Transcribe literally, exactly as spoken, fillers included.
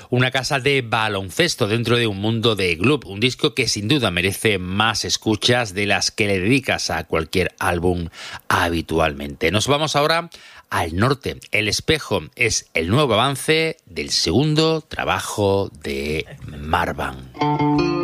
una casa de baloncesto dentro de un mundo de Gloop, un disco que sin duda merece más escuchas de las que le dedicas a cualquier álbum habitualmente. Nos vamos ahora al norte. El Espejo es el nuevo avance del segundo trabajo de Marvan.